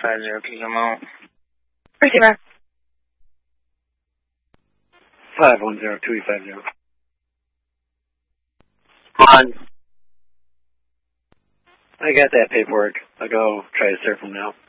can you come out? Receiver. 510-2850. On. I got that paperwork. I'll go try to surf them now.